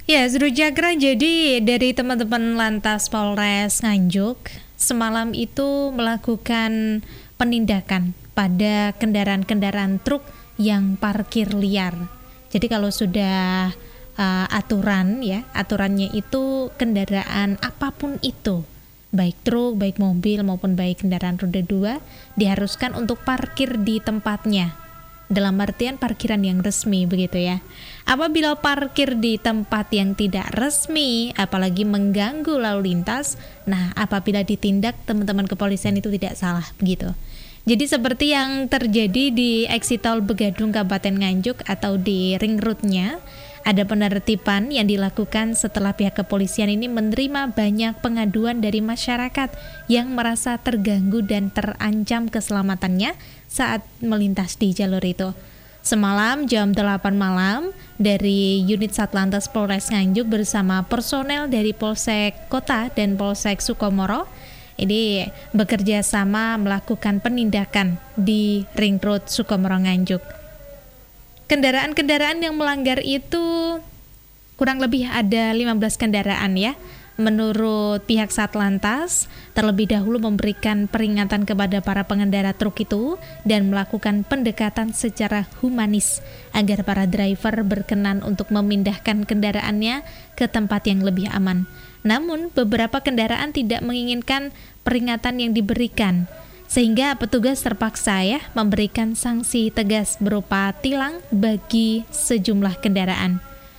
Ya, Zru Jagra, jadi dari teman-teman Lantas Polres Nganjuk semalam itu melakukan penindakan pada kendaraan-kendaraan truk yang parkir liar. Jadi kalau sudah aturan ya, aturannya itu kendaraan apapun itu, baik truk, baik mobil maupun baik kendaraan roda 2 diharuskan untuk parkir di tempatnya. Dalam artian parkiran yang resmi begitu ya. Apabila parkir di tempat yang tidak resmi, apalagi mengganggu lalu lintas, nah apabila ditindak teman-teman kepolisian itu tidak salah begitu. Jadi seperti yang terjadi di exit tol Begadung Kabupaten Nganjuk atau di ring road-nya, ada penertiban yang dilakukan setelah pihak kepolisian ini menerima banyak pengaduan dari masyarakat yang merasa terganggu dan terancam keselamatannya saat melintas di jalur itu. Semalam jam 8 malam dari unit Satlantas Polres Nganjuk bersama personel dari Polsek Kota dan Polsek Sukomoro ini bekerja sama melakukan penindakan di ring road Sukomoro Nganjuk. Kendaraan-kendaraan yang melanggar itu kurang lebih ada 15 kendaraan ya. Menurut pihak Satlantas, terlebih dahulu memberikan peringatan kepada para pengendara truk itu dan melakukan pendekatan secara humanis agar para driver berkenan untuk memindahkan kendaraannya ke tempat yang lebih aman. Namun, beberapa kendaraan tidak menginginkan peringatan yang diberikan, sehingga petugas terpaksa ya memberikan sanksi tegas berupa tilang bagi sejumlah kendaraan.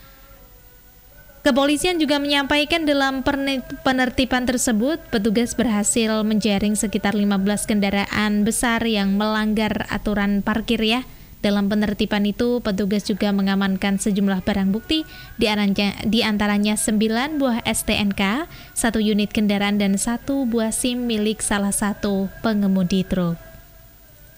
Kepolisian juga menyampaikan dalam penertiban tersebut, petugas berhasil menjaring sekitar 15 kendaraan besar yang melanggar aturan parkir ya. Dalam penertiban itu, petugas juga mengamankan sejumlah barang bukti, di antaranya 9 buah STNK, 1 unit kendaraan dan 1 buah SIM milik salah satu pengemudi truk.